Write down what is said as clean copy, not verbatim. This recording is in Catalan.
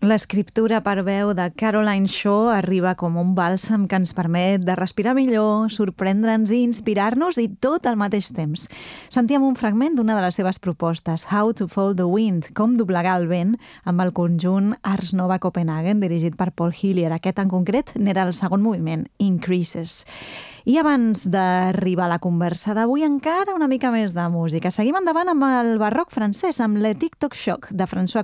L'escriptura per veu de Caroline Shaw arriba com un bàlsam que ens permet de respirar millor, sorprendre'ns i inspirar-nos i tot al mateix temps. Sentíem un fragment d'una de les seves propostes, How to Follow the Wind, com doblegar el vent, amb el conjunt Ars Nova Copenhagen, dirigit per Paul Hillier. Aquest en concret n'era el segon moviment, Increases. I abans d'arribar a la conversa d'avui, encara una mica més de música. Seguim endavant amb el barroc francès, amb Le Tic-Toc Choc, de François